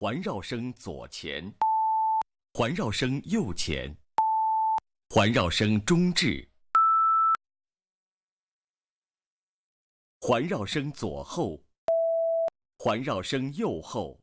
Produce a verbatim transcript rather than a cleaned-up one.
环绕声左前，环绕声右前，环绕声中置，环绕声左后，环绕声右后。